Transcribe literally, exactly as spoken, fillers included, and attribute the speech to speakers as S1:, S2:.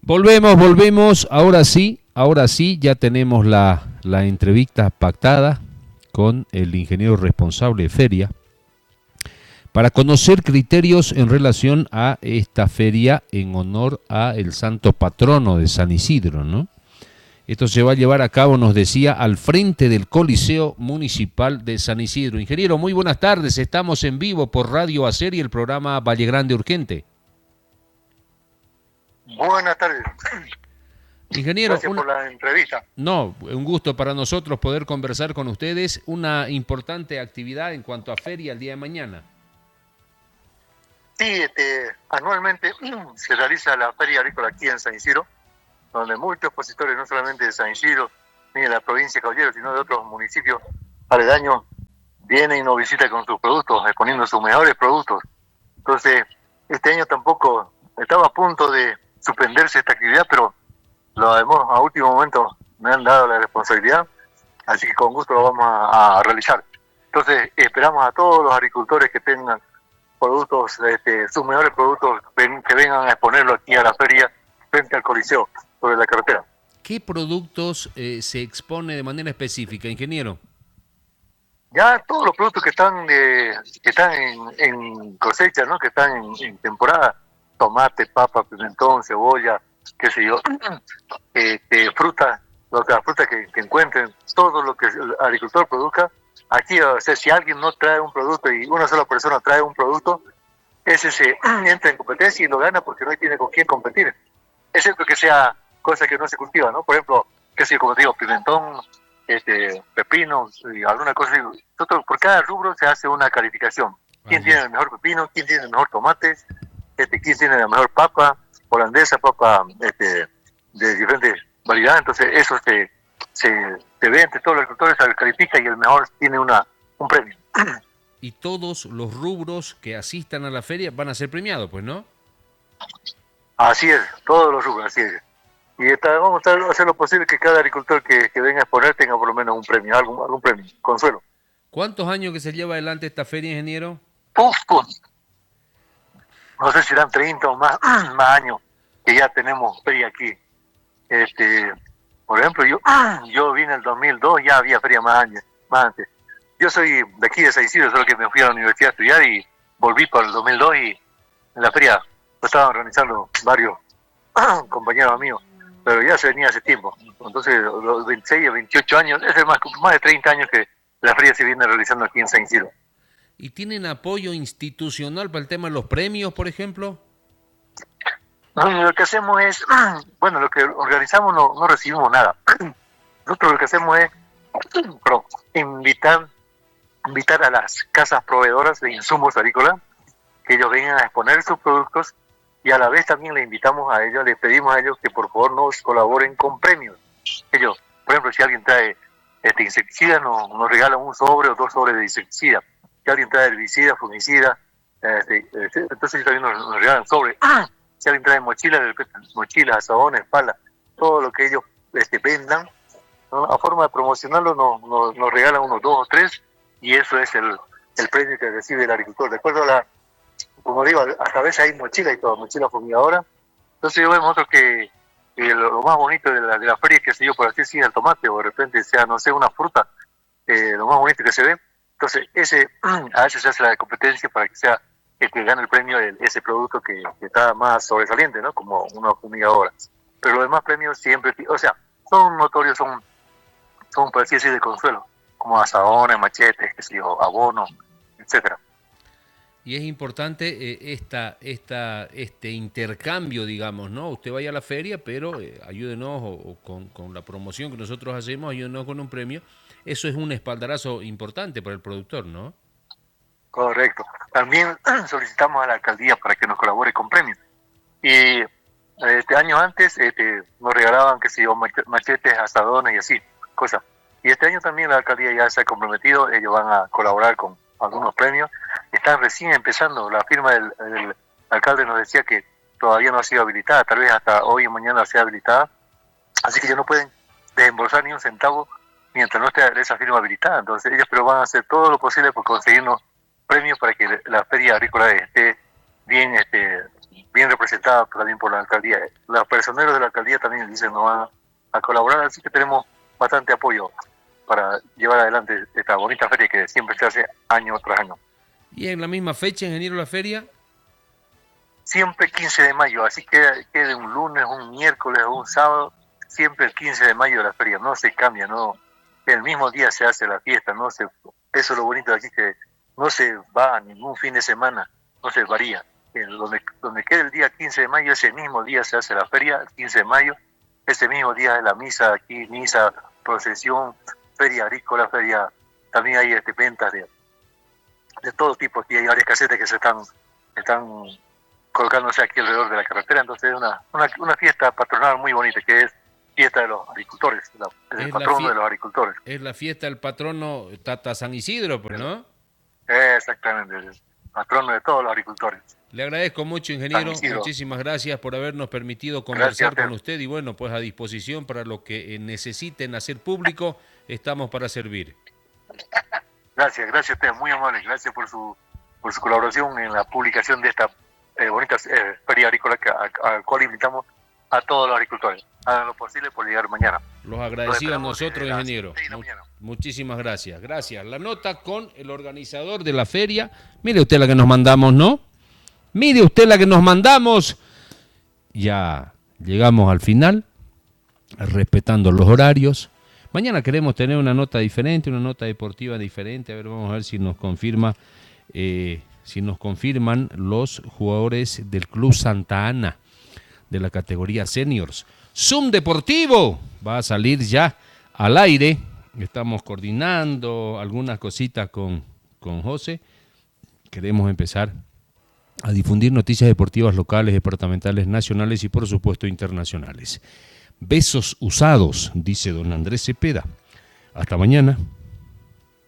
S1: Volvemos, volvemos. Ahora sí, ahora sí, ya tenemos la, la entrevista pactada con el ingeniero responsable de feria para conocer criterios en relación a esta feria en honor a el santo patrono de San Isidro, ¿no? Esto se va a llevar a cabo, nos decía, al frente del Coliseo Municipal de San Isidro. Ingeniero, muy buenas tardes. Estamos en vivo por Radio Hacer y el programa Valle Grande Urgente.
S2: Buenas tardes.
S1: Ingeniero,
S2: gracias
S1: una...
S2: por la entrevista.
S1: No, un gusto para nosotros poder conversar con ustedes. Una importante actividad en cuanto a feria el día de mañana.
S2: Sí, este, anualmente se realiza la Feria Agrícola aquí en San Isidro, donde muchos expositores, no solamente de San Isidro, ni de la provincia de Caballero, sino de otros municipios aledaños, vienen y nos visitan con sus productos, exponiendo sus mejores productos. Entonces, este año tampoco estaba a punto de suspenderse esta actividad, pero lo hemos, a último momento me han dado la responsabilidad, así que con gusto lo vamos a, a realizar. Entonces, esperamos a todos los agricultores que tengan productos, este, sus mejores productos, ven, que vengan a exponerlo aquí a la feria frente al Coliseo, sobre la carretera.
S1: ¿Qué productos eh, se expone de manera específica, ingeniero?
S2: Ya todos los productos que están de, que están en, en cosecha, ¿no? Que están en, en temporada, tomate, papa, pimentón, cebolla, qué sé yo, este, fruta, lo que, las frutas que, que encuentren, todo lo que el agricultor produzca. Aquí, o sea, si alguien no trae un producto y una sola persona trae un producto, ese se entra en competencia y lo gana porque no tiene con quién competir. Es cierto que sea cosa que no se cultiva, ¿no? Por ejemplo, qué sé yo, como digo, pimentón, este, pepino y alguna cosa. Nosotros, por cada rubro se hace una calificación. ¿Quién ah, tiene el mejor pepino? ¿Quién tiene el mejor tomate? Este, ¿quién tiene la mejor papa? Holandesa, papa este, de diferentes variedades. Entonces, eso se, se, se ve entre todos los agricultores, se califica y el mejor tiene una, un premio.
S1: Y todos los rubros que asistan a la feria van a ser premiados, pues, ¿no?
S2: Así es, todos los rubros, así es. Y está, vamos a hacer lo posible que cada agricultor que, que venga a exponer tenga por lo menos un premio, algún, algún premio, consuelo.
S1: ¿Cuántos años que se lleva adelante esta feria, ingeniero?
S2: Uf, pues, no sé si eran treinta o más, más años que ya tenemos feria aquí. Este, por ejemplo, yo yo vine en el dos mil dos, ya había feria más años, más antes. Yo soy de aquí de San Isidro, solo que me fui a la universidad a estudiar y volví para el dos mil dos y en la feria lo estaban organizando varios compañeros míos, pero ya se venía hace tiempo. Entonces, los veintiséis o veintiocho años, es más, más de treinta años que la feria se viene realizando aquí en San Isidro.
S1: ¿Y tienen apoyo institucional para el tema de los premios, por ejemplo?
S2: No, lo que hacemos es, bueno, lo que organizamos no, no recibimos nada. Nosotros lo que hacemos es perdón, invitar, invitar a las casas proveedoras de insumos agrícolas que ellos vengan a exponer sus productos y a la vez también le invitamos a ellos, les pedimos a ellos que por favor nos colaboren con premios. Ellos, por ejemplo, si alguien trae este insecticida, nos, nos regalan un sobre o dos sobres de insecticida. Si alguien trae herbicida, fungicida, este, este, entonces ellos también nos, nos regalan sobre. Si alguien trae mochilas, mochilas, azadones, palas, todo lo que ellos este, vendan, ¿no? A forma de promocionarlo nos, nos, nos regalan unos dos o tres y eso es el, el premio que recibe el agricultor. De acuerdo a la, como digo, hasta a veces hay mochila y todo, mochila fumigadora. Entonces yo vemos nosotros que, que lo, lo más bonito de la, de la feria es que se yo por así decir el tomate o de repente sea, no sé, una fruta, eh, lo más bonito que se ve. Entonces ese a veces se hace la competencia para que sea el que gane el premio de ese producto que, que está más sobresaliente, ¿no? Como una fumigadora. Pero los demás premios siempre, o sea, son notorios, son, son por así decir de consuelo, como asadones, machetes, qué sé yo, abonos, etcétera.
S1: Y es importante eh, esta, esta, este intercambio, digamos, ¿no? Usted vaya a la feria, pero eh, ayúdenos o, o con, con la promoción que nosotros hacemos, ayúdenos con un premio. Eso es un espaldarazo importante para el productor, ¿no?
S2: Correcto. También solicitamos a la alcaldía para que nos colabore con premios. Y este años antes este, nos regalaban, qué sé yo, machetes, asadones y así, cosas. Y este año también la alcaldía ya se ha comprometido, ellos van a colaborar con algunos premios. Están recién empezando, la firma del, del alcalde nos decía que todavía no ha sido habilitada, tal vez hasta hoy o mañana sea habilitada, así que ellos no pueden desembolsar ni un centavo mientras no esté esa firma habilitada. Entonces ellos pero van a hacer todo lo posible por conseguirnos premios para que la feria agrícola esté bien este, bien representada también por la alcaldía. Los personeros de la alcaldía también dicen no van a, a colaborar, así que tenemos bastante apoyo para llevar adelante esta bonita feria que siempre se hace año tras año.
S1: ¿Y en la misma fecha, ingeniero, la feria?
S2: Siempre quince de mayo, así que quede un lunes, un miércoles o un sábado, siempre el quince de mayo de la feria, no se cambia, no, el mismo día se hace la fiesta, no se, eso es lo bonito de aquí, que no se va a ningún fin de semana, no se varía. En donde, donde quede el día quince de mayo, ese mismo día se hace la feria, el quince de mayo, ese mismo día es la misa aquí, misa, procesión, feria agrícola, feria, también hay este, ventas de, de todo tipo, aquí hay varias casetas que se están, están colocándose aquí alrededor de la carretera, entonces es una, una, una fiesta patronal muy bonita, que es fiesta de los agricultores, la, es el patrono de los agricultores.
S1: Es la fiesta del patrono Tata San Isidro, pues, ¿no?
S2: Exactamente, el patrono de todos los agricultores.
S1: Le agradezco mucho, ingeniero, muchísimas gracias por habernos permitido conversar con usted y bueno, pues a disposición para lo que necesiten hacer público, estamos para servir.
S2: Gracias, gracias a usted, muy amable, gracias por su por su colaboración en la publicación de esta eh, bonita eh, feria agrícola al cual invitamos a todos los agricultores. Hagan lo posible por llegar mañana.
S1: Los agradecidos a nosotros, ingeniero. Muchísimas gracias. Gracias. La nota con el organizador de la feria. Mire usted la que nos mandamos, ¿no? Mire usted la que nos mandamos. Ya llegamos al final, respetando los horarios. Mañana queremos tener una nota diferente, una nota deportiva diferente. A ver, vamos a ver si nos confirma, eh, si nos confirman los jugadores del Club Santa Ana de la categoría Seniors. Zoom Deportivo va a salir ya al aire. Estamos coordinando algunas cositas con, con José. Queremos empezar a difundir noticias deportivas locales, departamentales, nacionales y por supuesto internacionales. Besos usados, dice don Andrés Cepeda. Hasta mañana.